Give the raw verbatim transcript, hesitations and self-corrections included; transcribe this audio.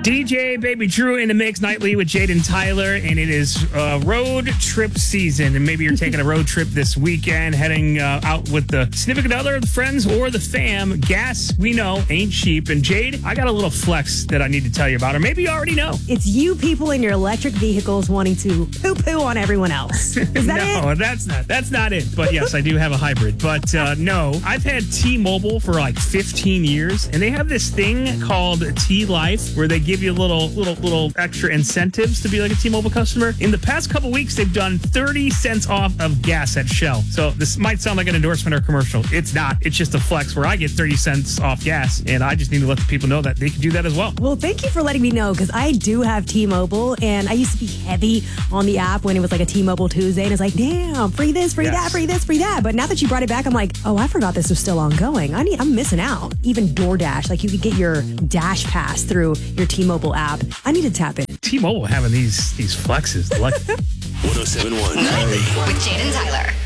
D J Baby Drew in the mix nightly with Jaden Tyler, and it is uh, road trip season. And maybe you're taking a road trip this weekend, heading uh, out with the significant other, the friends, or the fam. Gas, we know, ain't cheap. And Jade, I got a little flex that I need to tell you about, or maybe you already know. It's you people in your electric vehicles wanting to poo-poo on everyone else. Is that no, it? that's not. That's not it. But yes, I do have a hybrid. But uh, no, I've had T-Mobile for like fifteen years, and they have this thing called T-Life where they give you little, little, little extra incentives to be like a T-Mobile customer. In the past couple weeks, they've done thirty cents off of gas at Shell. So this might sound like an endorsement or commercial. It's not. It's just a flex where I get thirty cents off gas, and I just need to let the people know that they can do that as well. Well, thank you for letting me know, because I do have T-Mobile, and I used to be heavy on the app when it was like a T-Mobile Tuesday, and it's like, damn, free this, free Yes. that, free this, free that. But now that you brought it back, I'm like, oh, I forgot this was still ongoing. I need, I'm missing out. Even DoorDash, like you could get your Dash Pass through your T-Mobile app. I need to tap in. T-Mobile having these these flexes. Like one oh seven point one With Jaden Tyler.